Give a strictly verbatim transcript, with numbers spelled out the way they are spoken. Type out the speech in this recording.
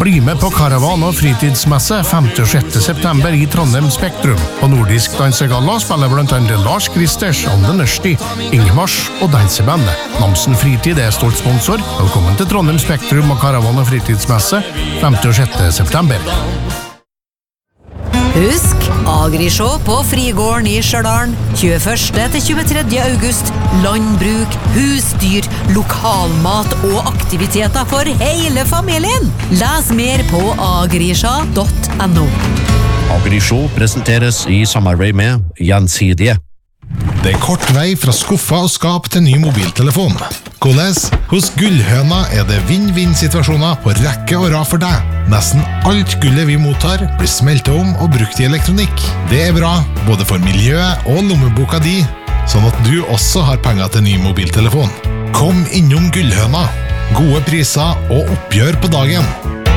Bli med på Karavan og fritidsmesse femte og sjette september i Trondheim Spektrum. På Nordisk Dansegalla spiller blant annet Lars Kristers, Anne Nørsti, Ingmars og Dansebandet. Namsen Fritid er stolt sponsor. Velkommen til Trondheim Spektrum og Karavan og fritidsmesse femte og sjette september. Husk Agrishow på Frigården i Stjørdal tjueførste til tjuetredje august. Landbruk, husdyr, lokalmat og aktiviteter for hele familien. Les mer på agrishow punktum no. Agrishow presenteres i samarbeid med Gjensidige. Det er kort vei fra skuffa og skap til ny mobiltelefon. Hvordan? Hos Gullhøna er det vinn-vinn-situasjoner på rekke og rad for deg. Nesten alt gullet vi mottar blir smeltet om og brukt i elektronikk. Det er bra, både for miljøet og lommeboka di, sånn at du også har penger til ny mobiltelefon. Kom innom Gullhøna. Gode priser og oppgjør på dagen.